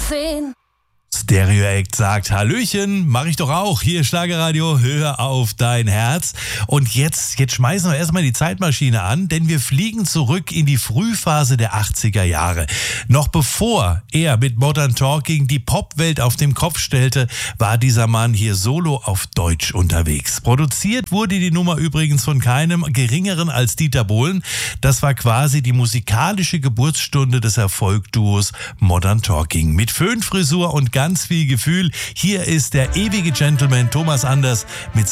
sehen. Stereo Act sagt Hallöchen, mach ich doch auch. Hier Schlagerradio, hör auf dein Herz. Und jetzt schmeißen wir erstmal die Zeitmaschine an, denn wir fliegen zurück in die Frühphase der 80er Jahre. Noch bevor er mit Modern Talking die Popwelt auf den Kopf stellte, war dieser Mann hier solo auf Deutsch unterwegs. Produziert wurde die Nummer übrigens von keinem geringeren als Dieter Bohlen. Das war quasi die musikalische Geburtsstunde des Erfolgduos Modern Talking. Mit Föhnfrisur und ganz viel Gefühl. Hier ist der ewige Gentleman Thomas Anders mit